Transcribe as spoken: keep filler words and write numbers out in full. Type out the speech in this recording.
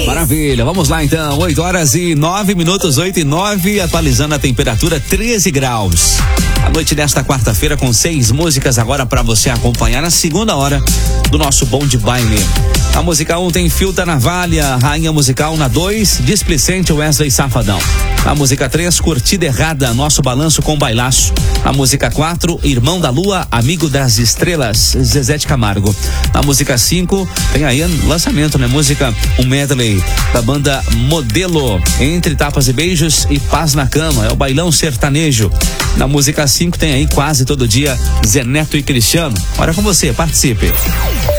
Maravilha, vamos lá então, oito horas e nove minutos, oito e nove, atualizando a temperatura, treze graus. A noite desta quarta-feira com seis músicas agora para você acompanhar na segunda hora do nosso Bom de Baile. A música um tem Filta Navalha, Rainha Musical. Na dois, Displicente, Wesley Safadão. A música três, Curtida Errada, Nosso Balanço com Bailaço. A música quatro, Irmão da Lua, Amigo das Estrelas, Zezé de Camargo. A música cinco, tem aí lançamento, né? Música, um medley da banda Modelo, Entre Tapas e Beijos e Paz na Cama, é o bailão sertanejo. Na música cinco tem aí Quase Todo Dia, Zé Neto e Cristiano. Bora com você, participe.